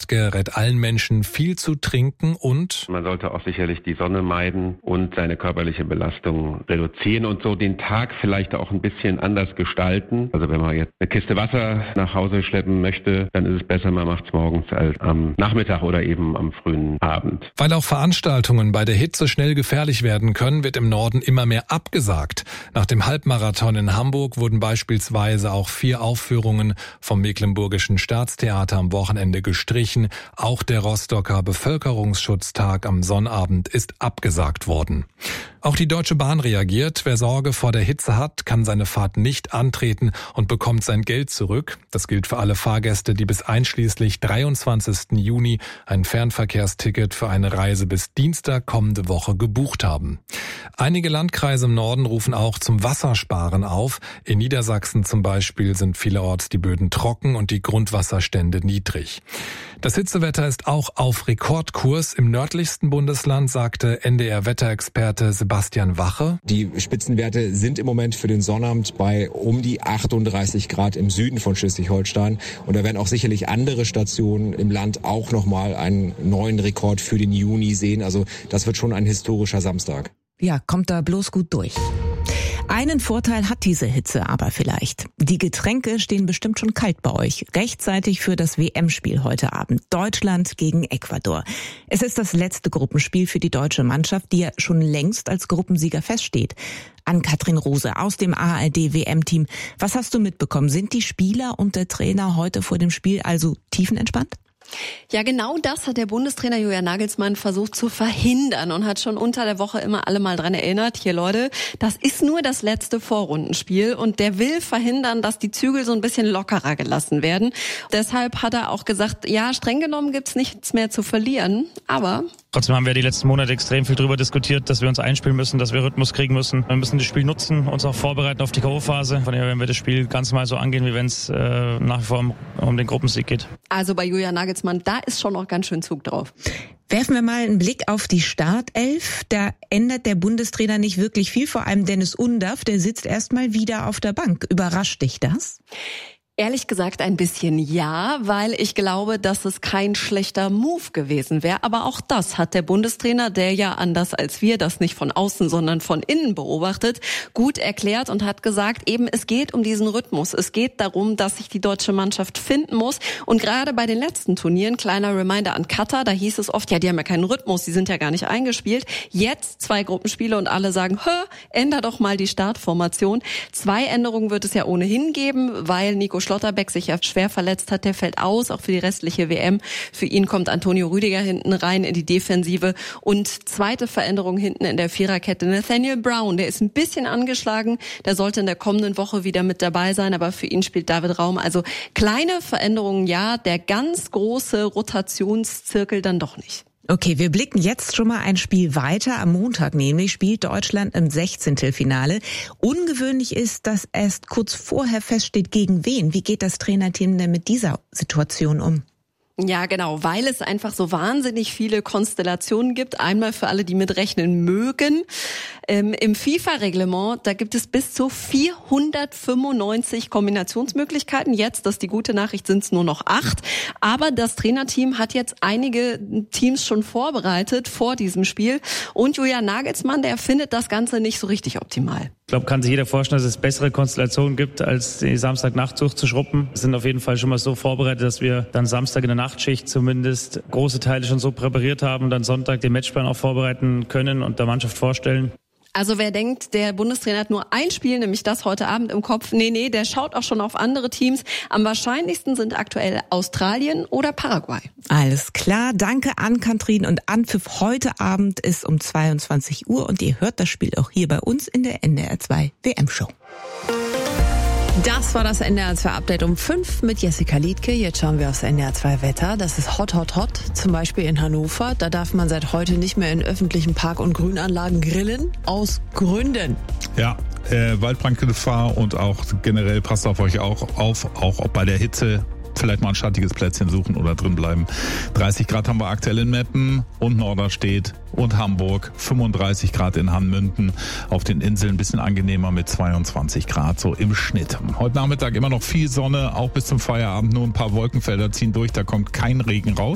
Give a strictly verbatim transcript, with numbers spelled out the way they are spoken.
Lafke rät allen Menschen, viel zu trinken und man sollte auch sicherlich die Sonne meiden und seine körperliche Belastung reduzieren und so den Tag vielleicht auch ein bisschen anders gestalten. Also wenn man jetzt eine Kiste Wasser nach Hause schleppen möchte, dann ist es besser, man macht es morgens als am Nachmittag oder eben am frühen Abend. Weil auch Veranstaltungen bei der Hitze schnell gefährlich werden können, wird im Norden immer mehr abgesagt. Nach dem Halbmarathon in Hamburg wurden beispielsweise auch vier Aufführungen vom Mecklenburgischen Staatstheater am Wochenende gestrichen. Auch der Rostocker Bevölkerungsschutztag am Sonnabend ist abgesagt worden. Auch die Deutsche Bahn reagiert. Wer Sorge vor der Hitze hat, kann seine Fahrt nicht antreten und bekommt sein Geld zurück. Das gilt für alle Fahrgäste, die bis einschließlich dreiundzwanzigsten Juni ein Fernverkehrsticket für eine Reise bis Dienstag kommende Woche gebucht haben. Einige Landkreise im Norden rufen auch zum Wassersparen auf. In Niedersachsen zum Beispiel sind vielerorts die Böden trocken und die Grundwasserstände niedrig. Das Hitzewetter ist auch auf Rekordkurs. Im nördlichsten Bundesland sagte N D R-Wetterexperte Sebastian Wache: Die Spitzenwerte sind im Moment für den Sonnabend bei um die achtunddreißig Grad im Süden von Schleswig-Holstein. Und da werden auch sicherlich andere Stationen im Land auch nochmal einen neuen Rekord für den Juni sehen. Also das wird schon ein historischer Samstag. Ja, kommt da bloß gut durch. Einen Vorteil hat diese Hitze aber vielleicht. Die Getränke stehen bestimmt schon kalt bei euch. Rechtzeitig für das W M-Spiel heute Abend. Deutschland gegen Ecuador. Es ist das letzte Gruppenspiel für die deutsche Mannschaft, die ja schon längst als Gruppensieger feststeht. Ann-Kathrin Rose aus dem A R D-W M-Team. Was hast du mitbekommen? Sind die Spieler und der Trainer heute vor dem Spiel also tiefenentspannt? Ja, genau das hat der Bundestrainer Julian Nagelsmann versucht zu verhindern und hat schon unter der Woche immer alle mal dran erinnert, hier Leute, das ist nur das letzte Vorrundenspiel und der will verhindern, dass die Zügel so ein bisschen lockerer gelassen werden. Deshalb hat er auch gesagt, ja, streng genommen gibt's nichts mehr zu verlieren, aber trotzdem haben wir die letzten Monate extrem viel darüber diskutiert, dass wir uns einspielen müssen, dass wir Rhythmus kriegen müssen. Wir müssen das Spiel nutzen, uns auch vorbereiten auf die K O-Phase. Von daher werden wir das Spiel ganz mal so angehen, wie wenn es äh, nach wie vor um, um den Gruppensieg geht. Also bei Julian Nagelsmann, da ist schon noch ganz schön Zug drauf. Werfen wir mal einen Blick auf die Startelf. Da ändert der Bundestrainer nicht wirklich viel, vor allem Dennis Undaff, der sitzt erstmal wieder auf der Bank. Überrascht dich das? Ehrlich gesagt ein bisschen ja, weil ich glaube, dass es kein schlechter Move gewesen wäre. Aber auch das hat der Bundestrainer, der ja anders als wir das nicht von außen, sondern von innen beobachtet, gut erklärt und hat gesagt, eben es geht um diesen Rhythmus. Es geht darum, dass sich die deutsche Mannschaft finden muss. Und gerade bei den letzten Turnieren, kleiner Reminder an Katar, da hieß es oft, ja, die haben ja keinen Rhythmus, die sind ja gar nicht eingespielt. Jetzt zwei Gruppenspiele und alle sagen, hä, änder doch mal die Startformation. Zwei Änderungen wird es ja ohnehin geben, weil Nico Schlotterbeck sich ja schwer verletzt hat, der fällt aus, auch für die restliche W M. Für ihn kommt Antonio Rüdiger hinten rein in die Defensive. Und zweite Veränderung hinten in der Viererkette, Nathaniel Brown, der ist ein bisschen angeschlagen, der sollte in der kommenden Woche wieder mit dabei sein, aber für ihn spielt David Raum. Also kleine Veränderungen ja, der ganz große Rotationszirkel dann doch nicht. Okay, wir blicken jetzt schon mal ein Spiel weiter. Am Montag nämlich spielt Deutschland im Sechzehntelfinale. Ungewöhnlich ist, dass erst kurz vorher feststeht, gegen wen. Wie geht das Trainerteam denn mit dieser Situation um? Ja, genau, weil es einfach so wahnsinnig viele Konstellationen gibt. Einmal für alle, die mitrechnen mögen. Ähm, Im FIFA-Reglement, da gibt es bis zu vierhundertfünfundneunzig Kombinationsmöglichkeiten. Jetzt, das ist die gute Nachricht, sind es nur noch acht. Aber das Trainerteam hat jetzt einige Teams schon vorbereitet vor diesem Spiel. Und Julian Nagelsmann, der findet das Ganze nicht so richtig optimal. Ich glaube, kann sich jeder vorstellen, dass es bessere Konstellationen gibt, als die Samstagnacht durchzuschruppen. Wir sind auf jeden Fall schon mal so vorbereitet, dass wir dann Samstag in der Nachtschicht zumindest große Teile schon so präpariert haben und dann Sonntag den Matchplan auch vorbereiten können und der Mannschaft vorstellen. Also wer denkt, der Bundestrainer hat nur ein Spiel, nämlich das heute Abend im Kopf, nee, nee, der schaut auch schon auf andere Teams. Am wahrscheinlichsten sind aktuell Australien oder Paraguay. Alles klar, danke Ann-Kathrin und Anpfiff heute Abend ist um zweiundzwanzig Uhr und ihr hört das Spiel auch hier bei uns in der N D R zwei W M-Show. Das war das N D R zwei Update um fünf mit Jessica Liedke. Jetzt schauen wir aufs N D R zwei Wetter. Das ist hot, hot, hot. Zum Beispiel in Hannover. Da darf man seit heute nicht mehr in öffentlichen Park- und Grünanlagen grillen. Aus Gründen. Ja, äh, Waldbrandgefahr und auch generell passt auf euch auch auf, auch ob bei der Hitze. Vielleicht mal ein schattiges Plätzchen suchen oder drin bleiben. dreißig Grad haben wir aktuell in Meppen und Norderstedt und Hamburg. fünfunddreißig Grad in Hanmünden. Auf den Inseln ein bisschen angenehmer mit zweiundzwanzig Grad so im Schnitt. Heute Nachmittag immer noch viel Sonne, auch bis zum Feierabend. Nur ein paar Wolkenfelder ziehen durch, da kommt kein Regen raus.